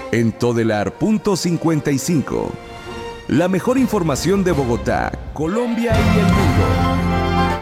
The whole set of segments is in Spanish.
En Todelar.55. La mejor información de Bogotá, Colombia y el mundo.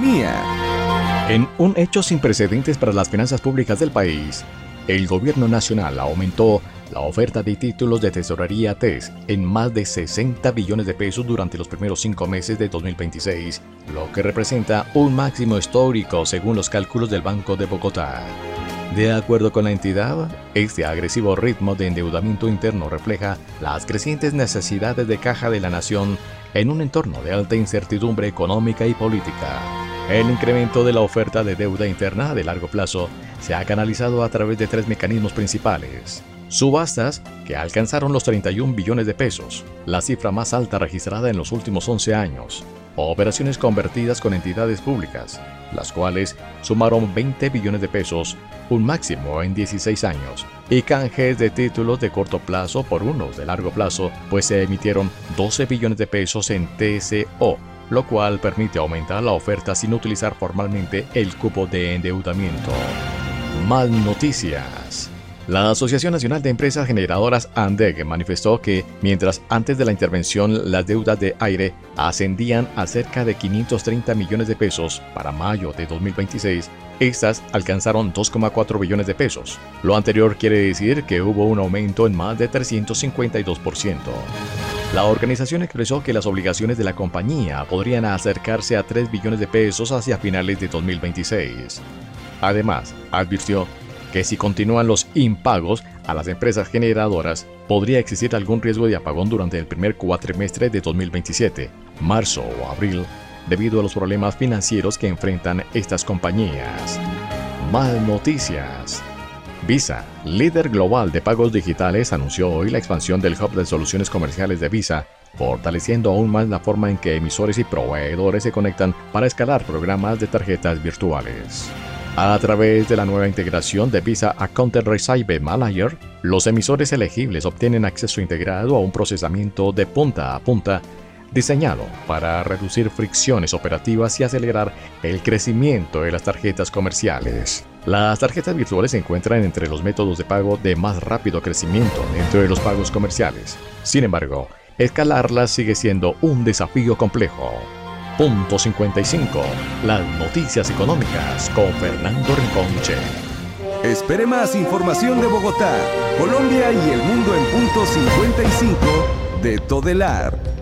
Economía. En un hecho sin precedentes para las finanzas públicas del país, el gobierno nacional aumentó la oferta de títulos de tesorería TES en más de 60 billones de pesos durante los primeros 5 meses de 2026, lo que representa un máximo histórico según los cálculos del Banco de Bogotá. De acuerdo con la entidad, este agresivo ritmo de endeudamiento interno refleja las crecientes necesidades de caja de la nación en un entorno de alta incertidumbre económica y política. El incremento de la oferta de deuda interna de largo plazo se ha canalizado a través de 3 mecanismos principales. Subastas, que alcanzaron los 31 billones de pesos, la cifra más alta registrada en los últimos 11 años. Operaciones convertidas con entidades públicas, las cuales sumaron 20 billones de pesos, un máximo en 16 años, y canjes de títulos de corto plazo por unos de largo plazo, pues se emitieron 12 billones de pesos en TCO, lo cual permite aumentar la oferta sin utilizar formalmente el cupo de endeudamiento. Más noticias. La Asociación Nacional de Empresas Generadoras ANDEG manifestó que, mientras antes de la intervención las deudas de aire ascendían a cerca de 530 millones de pesos para mayo de 2026, estas alcanzaron 2,4 billones de pesos. Lo anterior quiere decir que hubo un aumento en más de 352%. La organización expresó que las obligaciones de la compañía podrían acercarse a 3 billones de pesos hacia finales de 2026. Además, advirtió que si continúan los impagos a las empresas generadoras, podría existir algún riesgo de apagón durante el primer cuatrimestre de 2027, marzo o abril, debido a los problemas financieros que enfrentan estas compañías. Más noticias. Visa, líder global de pagos digitales, anunció hoy la expansión del hub de soluciones comerciales de Visa, fortaleciendo aún más la forma en que emisores y proveedores se conectan para escalar programas de tarjetas virtuales. A través de la nueva integración de Visa Account Recipe Manager, los emisores elegibles obtienen acceso integrado a un procesamiento de punta a punta diseñado para reducir fricciones operativas y acelerar el crecimiento de las tarjetas comerciales. Las tarjetas virtuales se encuentran entre los métodos de pago de más rápido crecimiento dentro de los pagos comerciales. Sin embargo, escalarlas sigue siendo un desafío complejo. Punto 55. Las noticias económicas con Fernando Rincón-Che. Espere más información de Bogotá, Colombia y el mundo en Punto 55 de Todelar.